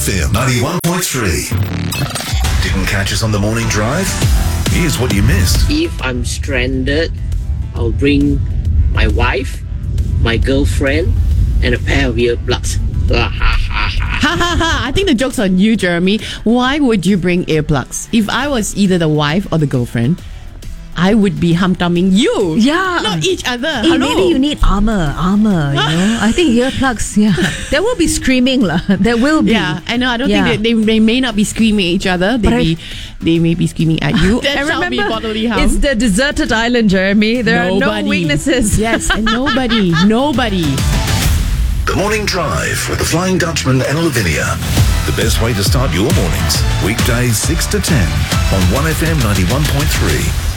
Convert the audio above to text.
1FM 91.3. Didn't catch us on the morning drive? Here's what you missed. If I'm stranded, I'll bring my wife, my girlfriend, and a pair of earplugs. Ha ha ha. I think the joke's on you, Jeremy. Why would you bring earplugs? If I was either the wife or the girlfriend, I would be hum-tumming you. Yeah. Not each other. Hey, Hello. maybe you need armor, you know. I think earplugs, there will be screaming lah. There will be. Yeah, I know. I don't think they may not be screaming at each other. They may be screaming at you. That And shall be remember, bodily harm. it's the deserted island, Jeremy. There are no weaknesses. Yes, and nobody. The Morning Drive with the Flying Dutchman and Lavinia. The best way to start your mornings. Weekdays 6 to 10 on 1FM 91.3.